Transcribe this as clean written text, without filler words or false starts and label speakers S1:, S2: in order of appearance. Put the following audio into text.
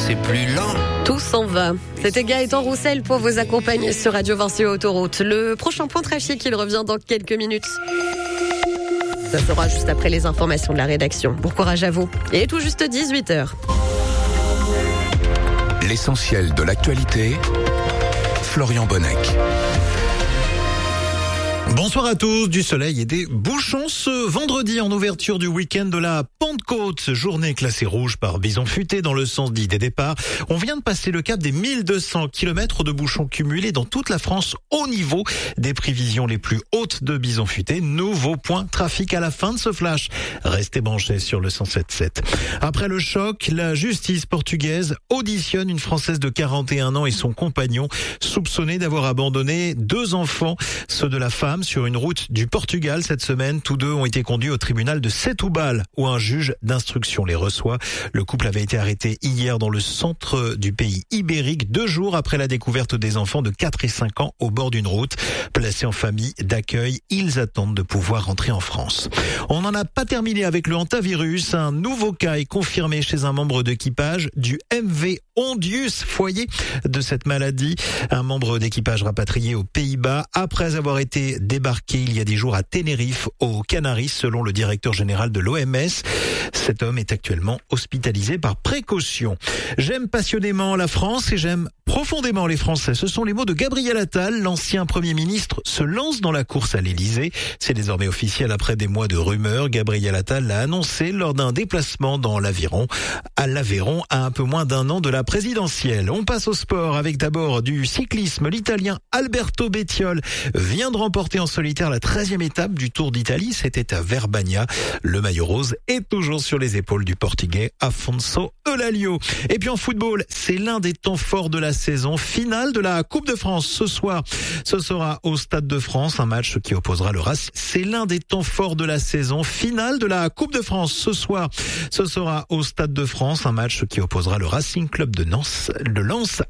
S1: c'est plus lent.
S2: Tout s'en va. C'était Gaëtan Roussel pour vous accompagner sur Radio Vinci Autoroute. Le prochain point trafic, il revient dans quelques minutes. Ça sera juste après les informations de la rédaction. Bon courage à vous. Et tout juste 18h.
S1: L'essentiel de l'actualité, Florian Bonnec.
S3: Bonsoir à tous, du soleil et des bouchons ce vendredi en ouverture du week-end de la Pentecôte. Journée classée rouge par Bison Futé dans le sens dit des départs. On vient de passer le cap des 1200 km de bouchons cumulés dans toute la France au niveau des prévisions les plus hautes de Bison Futé. Nouveau point trafic à la fin de ce flash. Restez branchés sur le 107.7. Après le choc, la justice portugaise auditionne une Française de 41 ans et son compagnon soupçonnés d'avoir abandonné 2 enfants, ceux de la femme, sur une route du Portugal cette semaine. Tous 2 ont été conduits au tribunal de Setúbal où un juge d'instruction les reçoit. Le couple avait été arrêté hier dans le centre du pays ibérique, 2 jours après la découverte des enfants de 4 et 5 ans au bord d'une route. Placés en famille d'accueil, ils attendent de pouvoir rentrer en France. On n'en a pas terminé avec le hantavirus. Un nouveau cas est confirmé chez un membre d'équipage du MV Ondius, foyer de cette maladie. Un membre d'équipage rapatrié aux Pays-Bas après avoir été débarqué il y a 10 jours à Tenerife, aux Canaries, selon le directeur général de l'OMS. Cet homme est actuellement hospitalisé par précaution. J'aime passionnément la France et j'aime profondément les Français. Ce sont les mots de Gabriel Attal. L'ancien Premier ministre se lance dans la course à l'Élysée. C'est désormais officiel après des mois de rumeurs. Gabriel Attal l'a annoncé lors d'un déplacement dans l'Aveyron, à un peu moins d'un an de la présidentielle. On passe au sport avec d'abord du cyclisme. L'Italien Alberto Bettiol vient de remporter en solitaire la 13e étape du Tour d'Italie. C'était à Verbania. Le maillot rose est toujours sur les épaules du Portugais Afonso Eulalio. Et puis en football, c'est l'un des temps forts de la saison. Finale de la Coupe de France ce soir. Ce sera au Stade de France, un match qui opposera le Racing. C'est l'un des temps forts de la saison. Finale de la Coupe de France ce soir. Ce sera au Stade de France, un match qui opposera le Racing Club de Lens